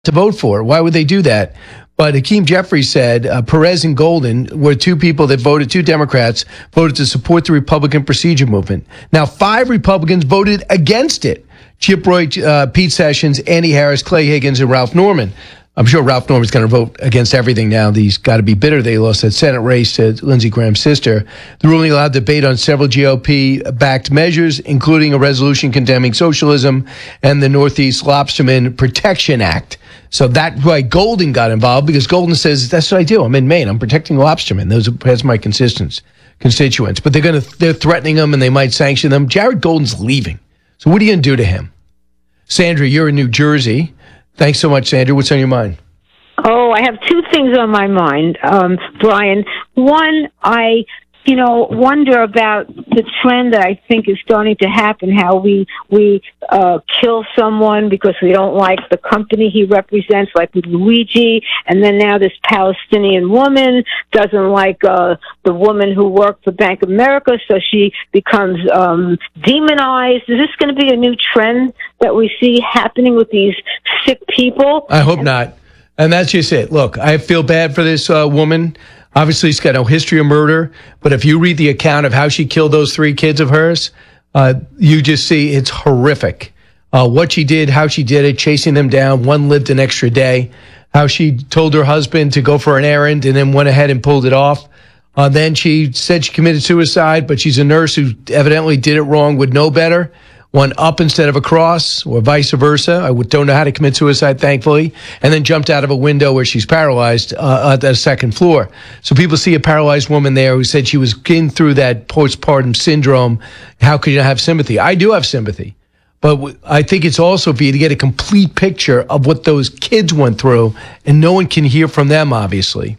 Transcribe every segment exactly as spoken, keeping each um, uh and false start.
to vote for. Why would they do that? But Hakeem Jeffries said uh, Perez and Golden were two people that voted, two Democrats voted to support the Republican procedure movement. Now, five Republicans voted against it. Chip Roy, uh, Pete Sessions, Andy Harris, Clay Higgins, and Ralph Norman. I'm sure Ralph Norman's going to vote against everything now. He's got to be bitter they lost that Senate race to Lindsey Graham's sister. The ruling allowed debate on several G O P-backed measures, including a resolution condemning socialism and the Northeast Lobsterman Protection Act. So that's why Golden got involved, because Golden says, that's what I do. I'm in Maine. I'm protecting lobstermen. Those are, that's my constituents. constituents. But they're going to, they're threatening them and they might sanction them. Jared Golden's leaving. So what are you going to do to him? Sandra, you're in New Jersey. Thanks so much, Sandra. What's on your mind? Oh, I have two things on my mind, um, Brian. One, I, you know, wonder about the trend that I think is starting to happen, how we we uh, kill someone because we don't like the company he represents, like with Luigi, and then now this Palestinian woman doesn't like uh, the woman who worked for Bank of America, so she becomes um, demonized. Is this going to be a new trend that we see happening with these sick people? I hope not. And that's just it. Look, I feel bad for this uh, woman. Obviously, she's got no history of murder. But if you read the account of how she killed those three kids of hers, uh, you just see it's horrific. Uh, what she did, how she did it, chasing them down. One lived an extra day. How she told her husband to go for an errand and then went ahead and pulled it off. Uh, then she said she committed suicide, but she's a nurse who evidently did it wrong, would know better. One up instead of across, or vice versa. I don't know how to commit suicide, thankfully. And then jumped out of a window where she's paralyzed uh, at the second floor. So people see a paralyzed woman there who said she was getting through that postpartum syndrome. How could you have sympathy? I do have sympathy. But w- I think it's also for you to get a complete picture of what those kids went through, and no one can hear from them, obviously.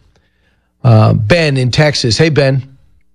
Uh, Ben in Texas. Hey, Ben.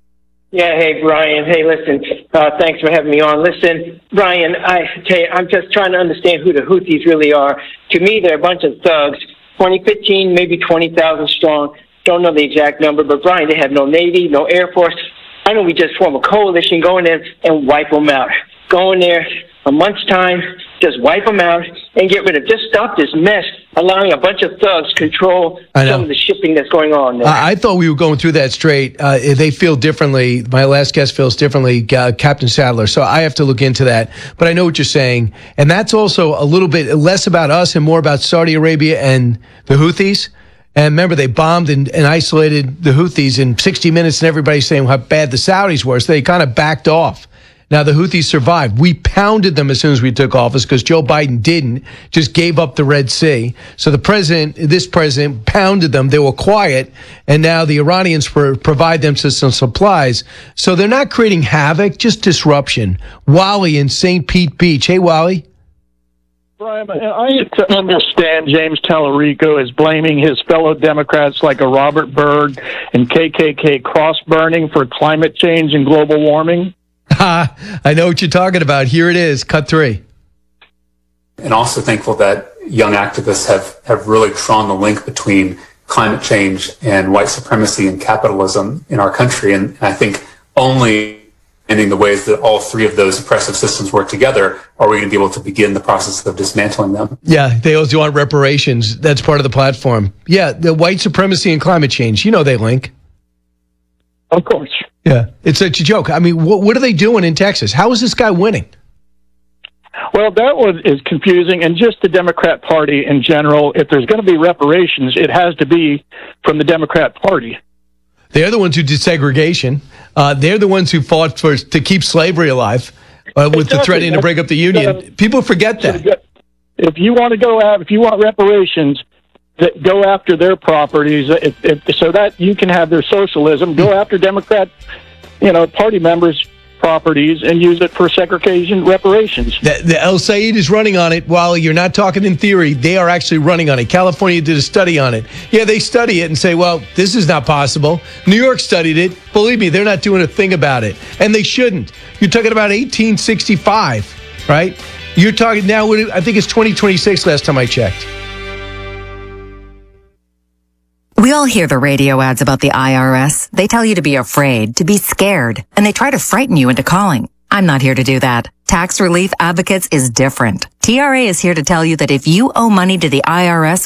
Yeah, hey, Brian. Hey, listen, uh, thanks for having me on. Listen, Brian, I tell you, I'm just trying to understand who the Houthis really are. To me, they're a bunch of thugs, twenty fifteen, maybe twenty thousand strong. Don't know the exact number, but, Brian, they have no Navy, no Air Force. Why don't we just form a coalition, go in there and wipe them out? Go in there a month's time, just wipe them out and get rid of, just stop this mess, allowing a bunch of thugs control some of the shipping that's going on there. I, I thought we were going through that straight. Uh, they feel differently. My last guest feels differently, uh, Captain Sadler. So I have to look into that. But I know what you're saying. And that's also a little bit less about us and more about Saudi Arabia and the Houthis. And remember, they bombed and, and isolated the Houthis in sixty minutes, and everybody's saying how bad the Saudis were. So they kind of backed off. Now, the Houthis survived. We pounded them as soon as we took office because Joe Biden didn't, just gave up the Red Sea. So the president, this president, pounded them. They were quiet, and now the Iranians for, provide them with some supplies. So they're not creating havoc, just disruption. Wally in Saint Pete Beach. Hey, Wally. Brian, I need to understand James Tallarico is blaming his fellow Democrats like a Robert Byrd and K K K cross-burning for climate change and global warming. I know what you're talking about. Here it is, cut three. And also thankful that young activists have, have really drawn the link between climate change and white supremacy and capitalism in our country. And, and I think only in the ways that all three of those oppressive systems work together are we going to be able to begin the process of dismantling them. Yeah, they also want reparations. That's part of the platform. Yeah, the white supremacy and climate change, you know they link. Of course. Yeah, it's such a joke. I mean, what, what are they doing in Texas? How is this guy winning? Well, that was is confusing, and just the Democrat Party in general. If there's going to be reparations, it has to be from the Democrat Party. They're the ones who did segregation. Uh, they're the ones who fought for to keep slavery alive uh, with exactly. the threatening to break up the union. Uh, People forget that. If you want to go out, if you want reparations, that go after their properties, if, if, so that you can have their socialism. Go after Democrat, you know, party members' properties and use it for segregation reparations. The, the El Said is running on it. While you're not talking in theory, they are actually running on it. California did a study on it. Yeah, they study it and say, well, this is not possible. New York studied it. Believe me, they're not doing a thing about it. And they shouldn't. You're talking about eighteen sixty-five, right? You're talking now, I think it's twenty twenty-six last time I checked. We all hear the radio ads about the I R S. They tell you to be afraid, to be scared, and they try to frighten you into calling. I'm not here to do that. Tax Relief Advocates is different. T R A is here to tell you that if you owe money to the I R S